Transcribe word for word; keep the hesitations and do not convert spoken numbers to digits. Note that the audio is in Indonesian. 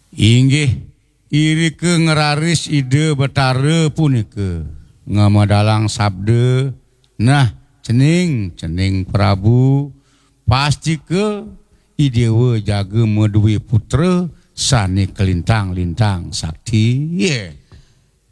Inggih iri ke ngeraris ide betara punika ngamadalang sabda. Nah cening cening Prabu pasti ke idewa jaga medui putra sani kelintang-lintang sakti. Yeah.